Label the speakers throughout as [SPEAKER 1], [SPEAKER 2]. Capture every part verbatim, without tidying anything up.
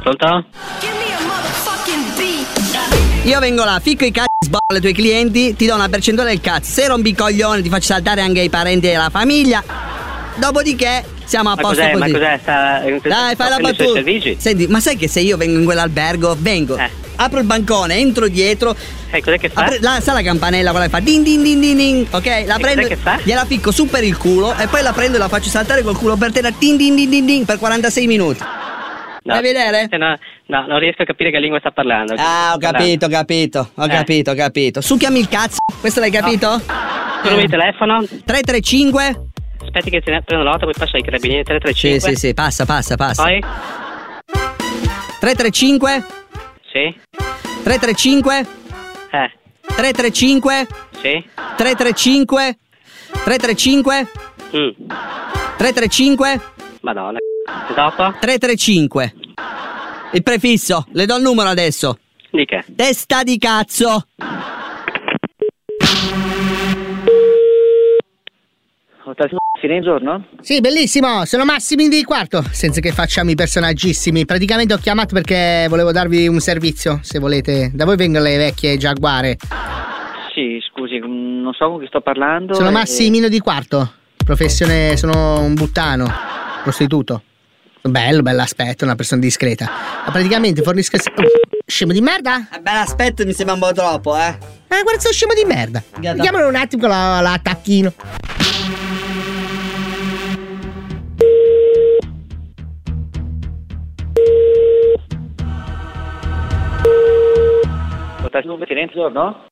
[SPEAKER 1] Pronto?
[SPEAKER 2] Io vengo là, ficco i cazzi sbolla ai tuoi clienti, ti do una percentuale del cazzo. Se rompi i coglioni ti faccio saltare anche i parenti della famiglia. Dopodiché siamo a
[SPEAKER 1] Ma
[SPEAKER 2] posto
[SPEAKER 1] cos'è,
[SPEAKER 2] così.
[SPEAKER 1] ma cos'è sta,
[SPEAKER 2] Dai, fai la battuta. Senti, ma sai che se io vengo in quell'albergo, vengo,
[SPEAKER 1] eh.
[SPEAKER 2] apro il bancone, entro dietro.
[SPEAKER 1] Eh, cos'è che fa?
[SPEAKER 2] Apre, la, sa la campanella quella che fa din din din din din, ok? La
[SPEAKER 1] e
[SPEAKER 2] prendo,
[SPEAKER 1] che fa?
[SPEAKER 2] gliela ficco su per il culo e poi la prendo e la faccio saltare col culo per terra din din din din din per quarantasei minuti.
[SPEAKER 1] No,
[SPEAKER 2] Vuoi vedere?
[SPEAKER 1] No, no, non riesco a capire che lingua sta parlando.
[SPEAKER 2] Ah, ho capito, ho capito, ho
[SPEAKER 1] eh.
[SPEAKER 2] capito, ho capito. Succhiami il cazzo, questo l'hai capito?
[SPEAKER 1] No. Tu numero di telefono?
[SPEAKER 2] tre tre cinque.
[SPEAKER 1] Aspetti che te ne prendo nota, poi passo ai carabinieri. tre tre cinque.
[SPEAKER 2] Sì, sì, sì, passa, passa, passa.
[SPEAKER 1] Poi?
[SPEAKER 2] tre tre cinque.
[SPEAKER 1] Sì.
[SPEAKER 2] tre tre cinque.
[SPEAKER 1] Eh.
[SPEAKER 2] tre tre cinque.
[SPEAKER 1] Sì.
[SPEAKER 2] tre tre cinque. tre tre cinque.
[SPEAKER 1] Mm.
[SPEAKER 2] tre tre cinque.
[SPEAKER 1] Madonna. E dopo?
[SPEAKER 2] tre tre cinque. Il prefisso, le do il numero adesso.
[SPEAKER 1] Di che?
[SPEAKER 2] Testa di cazzo.
[SPEAKER 3] Fine giorno?
[SPEAKER 4] Sì, bellissimo, sono Massimi di Quarto, senza che facciamo i personaggissimi. Praticamente ho chiamato perché volevo darvi un servizio, se volete. Da voi vengono le vecchie giaguare.
[SPEAKER 3] Sì, scusi, non so con chi sto parlando.
[SPEAKER 4] Sono
[SPEAKER 3] e...
[SPEAKER 4] Massimino di Quarto, professione, sono un buttano, prostituto. Bello, bell'aspetto, una persona discreta. Ma praticamente fornisco... Oh, scemo di merda?
[SPEAKER 2] Eh, bell'aspetto mi sembra un po' troppo, eh.
[SPEAKER 4] Eh, guarda, sono scemo di merda. Chiamalo un attimo con la, la tacchino.
[SPEAKER 3] Fine giorno?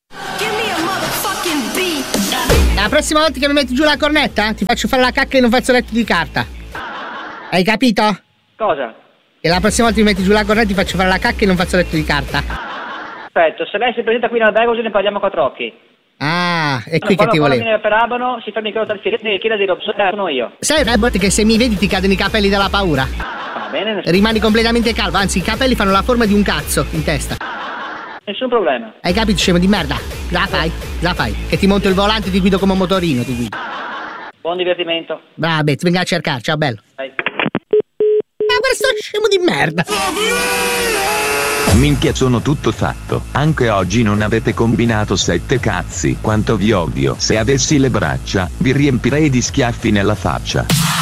[SPEAKER 4] La prossima volta che mi metti giù la cornetta ti faccio fare la cacca in un fazzoletto di carta. Hai capito?
[SPEAKER 3] Cosa?
[SPEAKER 4] E la prossima volta che mi metti giù la cornetta ti faccio fare la cacca in un fazzoletto di carta.
[SPEAKER 3] Perfetto, se lei si presenta qui in albergo ce ne parliamo a quattro occhi.
[SPEAKER 4] Ah, è qui
[SPEAKER 3] quando,
[SPEAKER 4] che ti volevo.
[SPEAKER 3] Quando viene per Abano si fermi con il filetto e chiede di Robson, sono io.
[SPEAKER 4] Sai, Rebot, che se mi vedi ti cadono i capelli dalla paura.
[SPEAKER 3] Va bene, nessun,
[SPEAKER 4] Rimani completamente calvo, anzi i capelli fanno la forma di un cazzo in testa.
[SPEAKER 3] nessun problema.
[SPEAKER 4] Hai capito, scemo di merda? La fai, la fai. Che ti monto il volante e ti guido come un motorino, ti guido.
[SPEAKER 3] Buon divertimento.
[SPEAKER 4] Vabbè, ti venga a cercare, ciao bello.
[SPEAKER 3] Vai.
[SPEAKER 4] Ma questo scemo di merda.
[SPEAKER 5] Minchia, sono tutto fatto. Anche oggi non avete combinato sette cazzi. Quanto vi odio. Se avessi le braccia, vi riempirei di schiaffi nella faccia.